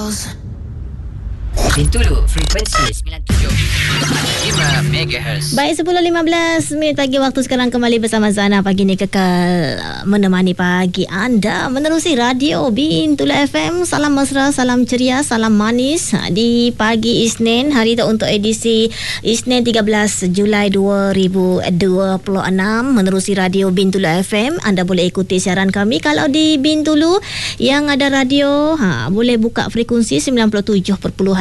Bintulu, frekuensi 97.5 MHz. Baik, 10.15 minit pagi waktu sekarang, kembali bersama Zana. Pagi ni kekal menemani pagi anda menerusi radio Bintulu FM. Salam mesra, salam ceria, salam manis di pagi Isnin. Hari itu untuk edisi Isnin 13 Julai 2026. Menerusi radio Bintulu FM, anda boleh ikuti siaran kami. Kalau di Bintulu yang ada radio, boleh buka frekuensi 97.5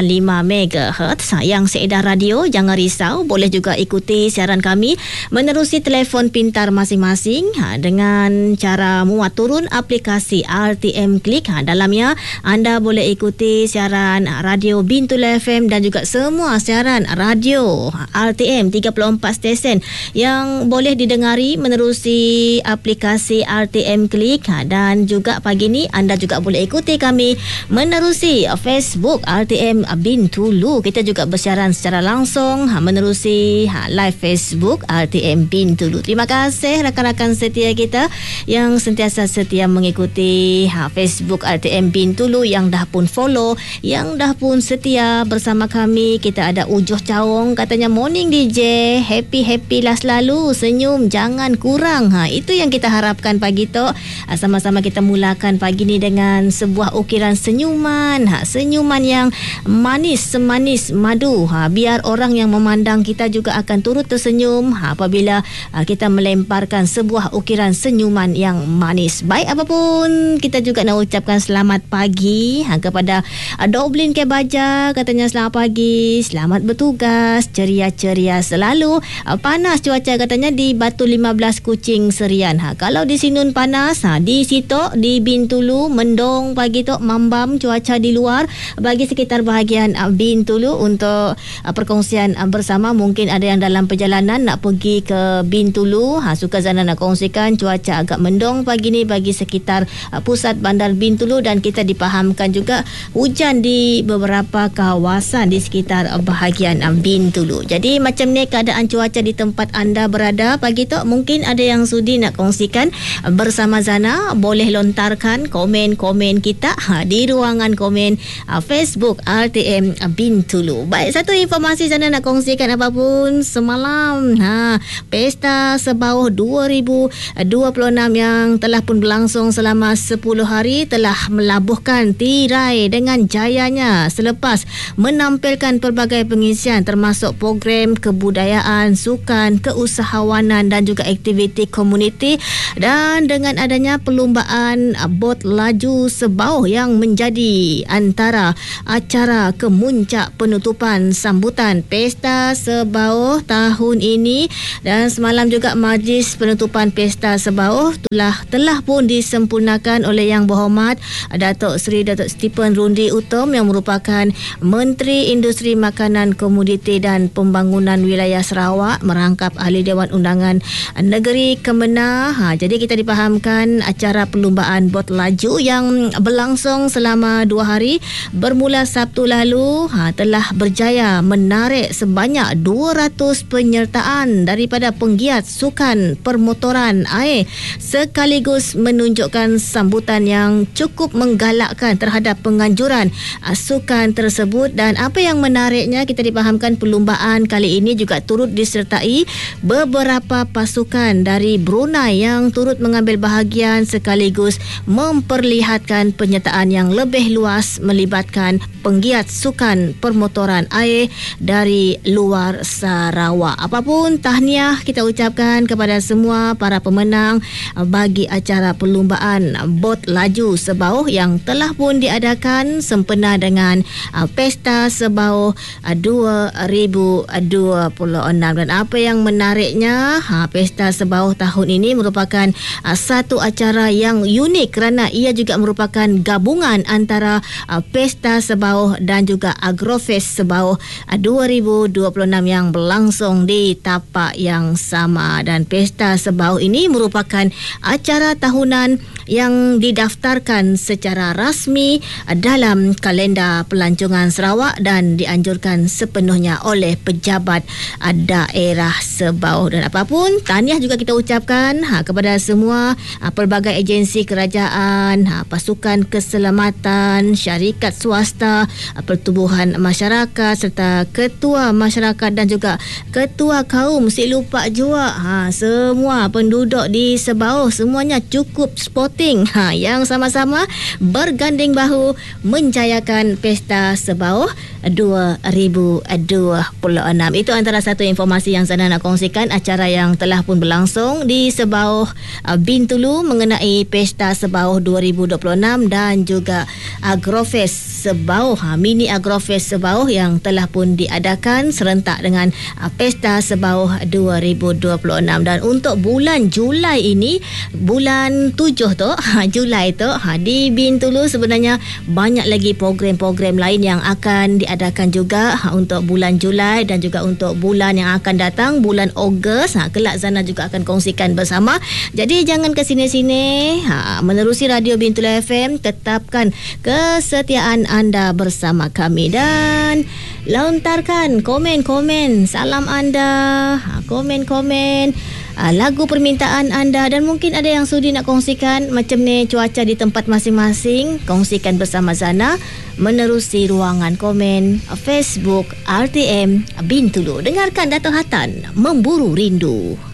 MHz. Yang seedar radio, jangan risau, boleh juga ikuti siaran kami menerusi telefon pintar masing-masing dengan cara muat turun aplikasi RTM Klik. Dalamnya anda boleh ikuti siaran radio Bintulu FM dan juga semua siaran radio RTM 34 stesen yang boleh didengari menerusi aplikasi RTM Klik. Dan juga pagi ni anda juga boleh ikuti kami menerusi Facebook RTM Bintulu. Kita juga bersiaran secara langsung menerusi live Facebook RTM Bintulu. Terima kasih rakan-rakan setia kita yang sentiasa setia mengikuti Facebook RTM Bintulu, yang dah pun follow, yang dah pun setia bersama kami. Kita ada Ujoh Cawong, katanya morning DJ, happy lah selalu, senyum jangan kurang. Itu yang kita harapkan pagi tu. Sama-sama kita mulakan pagi ni dengan sebuah ukiran senyuman, senyuman yang manis, semanis madu. Biar orang yang memandang kita juga akan turut tersenyum apabila kita melemparkan sebuah ukiran senyuman yang manis. Baik, apapun, kita juga nak ucapkan selamat pagi kepada Doblin Kebaja, katanya selamat pagi, selamat bertugas, ceria-ceria selalu. Panas cuaca katanya di Batu 15 Kuching Serian. Kalau di Sinun panas, di Sitok, di Bintulu mendung pagi tu, mambam cuaca di luar. Bagi sekitar bahagian Bintulu, untuk perkongsian bersama, mungkin ada yang dalam perjalanan nak pergi ke Bintulu, suka Zana nak kongsikan cuaca agak mendung pagi ni bagi sekitar pusat bandar Bintulu, dan kita dipahamkan juga hujan di beberapa kawasan di sekitar bahagian Bintulu. Jadi macam ni keadaan cuaca di tempat anda berada pagi tu. Mungkin ada yang sudi nak kongsikan bersama Zana, boleh lontarkan komen-komen kita di ruangan komen Facebook RTM Bintulu. Baik, satu informasi Zana nak kongsikan apapun semalam. Pesta Sebauh 2026 yang telah pun berlangsung selama 10 hari telah melabuhkan tirai dengan jayanya selepas menampilkan pelbagai pengisian termasuk program kebudayaan, sukan, keusahawanan dan juga aktiviti komuniti. Dan dengan adanya perlumbaan bot laju Sebauh yang menjadi antara acara kemuncak penutupan sambutan Pesta Sebauh tahun ini. Dan semalam juga majlis penutupan Pesta Sebauh telah pun disempurnakan oleh Yang Berhormat Datuk Seri Datuk Stephen Rundi Utom, yang merupakan Menteri Industri Makanan, Komoditi dan Pembangunan Wilayah Sarawak, merangkap Ahli Dewan Undangan Negeri Kemenah. Jadi kita dipahamkan acara perlumbaan bot laju yang berlangsung selama 2 hari bermula Sabtu lalu telah berjaya menarik sebanyak 200 penyertaan daripada penggiat sukan permotoran air, sekaligus menunjukkan sambutan yang cukup menggalakkan terhadap penganjuran sukan tersebut. Dan apa yang menariknya, kita dipahamkan perlumbaan kali ini juga turut disertai beberapa pasukan dari Brunei yang turut mengambil bahagian, sekaligus memperlihatkan penyertaan yang lebih luas melibatkan penggiat sukan permotoran air dari luar Sarawak. Apapun, tahniah kita ucapkan kepada semua para pemenang bagi acara perlumbaan bot laju Sebauh yang telah pun diadakan sempena dengan Pesta Sebauh 2026. Dan apa yang menariknya, Pesta Sebauh tahun ini merupakan satu acara yang unik kerana ia juga merupakan gabungan antara Pesta Sebauh dan juga Agrofest Sebauh 2026 yang berlangsung di tapak yang sama. Dan Pesta Sebauh ini merupakan acara tahunan yang didaftarkan secara rasmi dalam kalender pelancongan Sarawak dan dianjurkan sepenuhnya oleh pejabat daerah Sebauh. Dan apapun, tahniah juga kita ucapkan kepada semua pelbagai agensi kerajaan, pasukan keselamatan, syarikat swasta, pertubuhan masyarakat serta ketua masyarakat dan juga ketua kaum. Si lupa juga semua penduduk di Sebauh semuanya cukup sporting yang sama-sama berganding bahu menjayakan Pesta Sebauh 2026. Itu antara satu informasi yang Zana nak kongsikan, acara yang telah pun berlangsung di Sebauh Bintulu mengenai Pesta Sebauh 2026 dan juga Agrofest Sebauh, mini Agrofest Sebauh yang telah pun diadakan serentak dengan Pesta Sebauh 2026. Dan untuk bulan Julai ini, bulan 7 tu, Julai tu, di Bintulu sebenarnya banyak lagi program-program lain yang akan diadakan juga untuk bulan Julai dan juga untuk bulan yang akan datang, bulan Ogos. Kelak Zana juga akan kongsikan bersama. Jadi jangan ke sini-sini, menerusi Radio Bintulu FM, tetapkan kesetiaan anda bersama kami dan lontarkan komen-komen salam anda, komen-komen lagu permintaan anda, dan mungkin ada yang sudi nak kongsikan macam ni cuaca di tempat masing-masing. Kongsikan bersama Zana menerusi ruangan komen Facebook RTM Bintulu. Dengarkan Dato' Hatan Memburu Rindu.